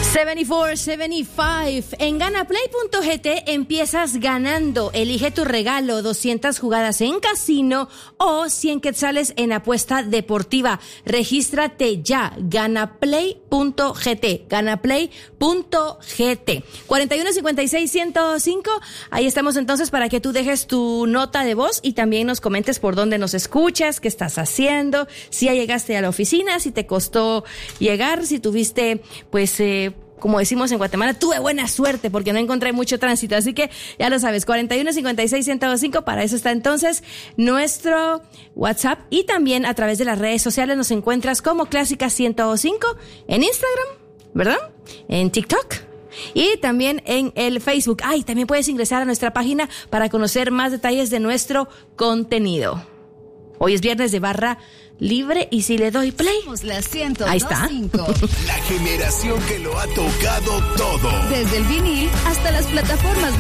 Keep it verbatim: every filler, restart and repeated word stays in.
setenta y cuatro setenta y cinco. En ganaplay punto g t empiezas ganando. Elige tu regalo, doscientas jugadas en casino o cien quetzales en apuesta deportiva. Regístrate ya. ganaplay punto g t. ganaplay punto g t. cuarenta y uno cincuenta y seis ciento cinco. Ahí estamos entonces para que tú dejes tu nota de voz y también nos comentes por dónde nos escuchas, qué estás haciendo, si ya llegaste a la oficina, si te costó llegar, si tuviste, pues, eh, como decimos en Guatemala, tuve buena suerte porque no encontré mucho tránsito. Así que ya lo sabes, cuarenta y uno cincuenta y seis ciento cinco. Para eso está entonces nuestro WhatsApp. Y también a través de las redes sociales nos encuentras como Clásica ciento cinco en Instagram, ¿verdad? En TikTok. Y también en el Facebook. Ay, también puedes ingresar a nuestra página para conocer más detalles de nuestro contenido. Hoy es viernes de barra libre y si le doy play, la ciento dos, ahí está. cinco. La generación que lo ha tocado todo. Desde el vinil hasta las plataformas